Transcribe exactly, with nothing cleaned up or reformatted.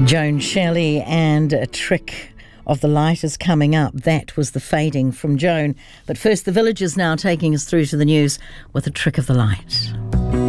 Joan Shelley and A Trick of the Light is coming up. That was the fading from Joan. But first, the Villagers now taking us through to the news with A Trick of the Light.